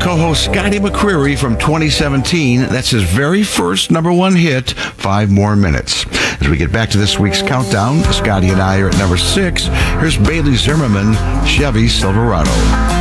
co-host Scotty McCreery from 2017. That's his very first number one hit, 5 More Minutes. As we get back to this week's countdown, Scotty and I are at number 6. Here's Bailey Zimmerman, Chevy Silverado.